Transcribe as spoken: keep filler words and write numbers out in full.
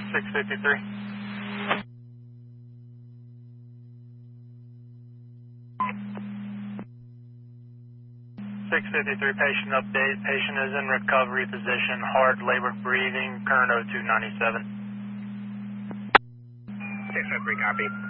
six fifty-three. six fifty-three patient update. Patient is in recovery position, hard labored breathing, current O two ninety-seven. six oh three, copy.